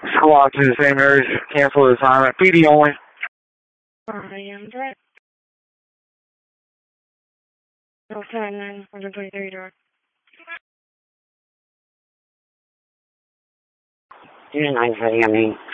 Squad to the same areas. Cancel the assignment. PD only. I am direct. 079, 123 direct. You're 930, I mean.